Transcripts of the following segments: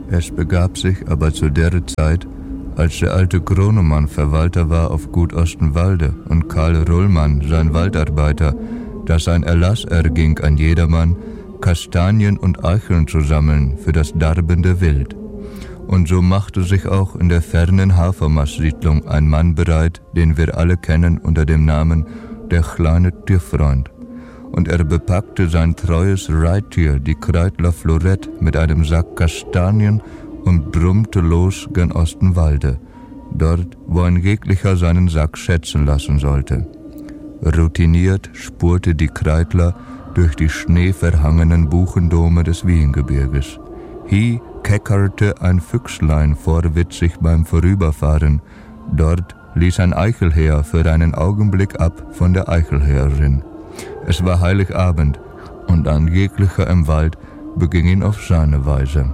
Es begab sich aber zu der Zeit, als der alte Gronemann Verwalter war auf Gut Ostenwalde und Karl Rullmann sein Waldarbeiter, dass ein Erlass erging an jedermann, Kastanien und Eicheln zu sammeln für das darbende Wild. Und so machte sich auch in der fernen Hafermaß-Siedlung ein Mann bereit, den wir alle kennen unter dem Namen der kleine Tierfreund. Und er bepackte sein treues Reittier, die Kreidler Florett, mit einem Sack Kastanien und brummte los gen Ostenwalde, dort, wo ein jeglicher seinen Sack schätzen lassen sollte. Routiniert spurte die Kreidler durch die schneeverhangenen Buchendome des Wiehengebirges. Hie keckerte ein Füchslein vorwitzig beim Vorüberfahren. Dort ließ ein Eichelherr für einen Augenblick ab von der Eichelherrin. Es war Heiligabend, und ein jeglicher im Wald beging ihn auf seine Weise.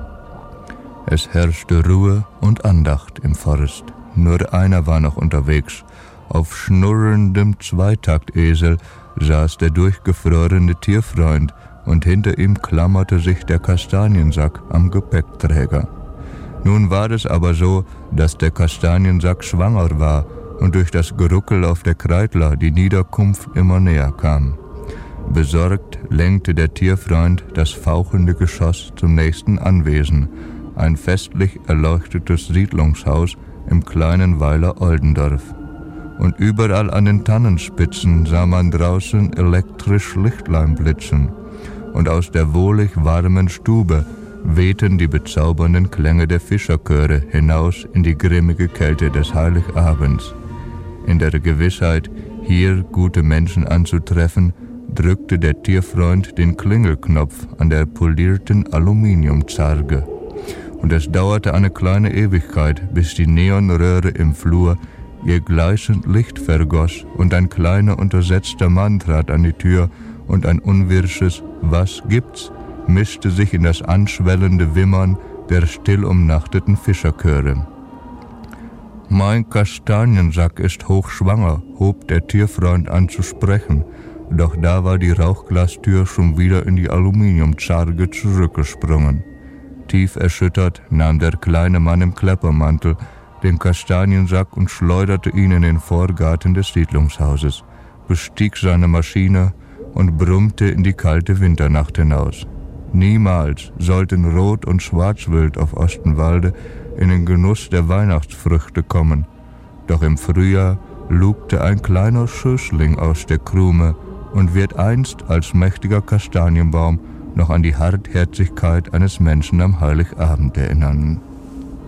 Es herrschte Ruhe und Andacht im Forst. Nur einer war noch unterwegs. Auf schnurrendem Zweitaktesel saß der durchgefrorene Tierfreund, und hinter ihm klammerte sich der Kastaniensack am Gepäckträger. Nun war es aber so, dass der Kastaniensack schwanger war und durch das Geruckel auf der Kreidler die Niederkunft immer näher kam. Besorgt lenkte der Tierfreund das fauchende Geschoss zum nächsten Anwesen, ein festlich erleuchtetes Siedlungshaus im kleinen Weiler Oldendorf. Und überall an den Tannenspitzen sah man draußen elektrisch Lichtlein blitzen, und aus der wohlig warmen Stube wehten die bezaubernden Klänge der Fischerchöre hinaus in die grimmige Kälte des Heiligabends. In der Gewissheit, hier gute Menschen anzutreffen, drückte der Tierfreund den Klingelknopf an der polierten Aluminiumzarge. Und es dauerte eine kleine Ewigkeit, bis die Neonröhre im Flur ihr gleißend Licht vergoss und ein kleiner untersetzter Mann trat an die Tür und ein unwirsches »Was gibt's?« mischte sich in das anschwellende Wimmern der still umnachteten Fischerchöre. »Mein Kastaniensack ist hochschwanger«, hob der Tierfreund an zu sprechen, doch da war die Rauchglastür schon wieder in die Aluminiumzarge zurückgesprungen. Tief erschüttert nahm der kleine Mann im Kleppermantel den Kastaniensack und schleuderte ihn in den Vorgarten des Siedlungshauses, bestieg seine Maschine und brummte in die kalte Winternacht hinaus. Niemals sollten Rot- und Schwarzwild auf Ostenwalde in den Genuss der Weihnachtsfrüchte kommen, doch im Frühjahr lugte ein kleiner Schößling aus der Krume und wird einst als mächtiger Kastanienbaum noch an die Hartherzigkeit eines Menschen am Heiligabend erinnern.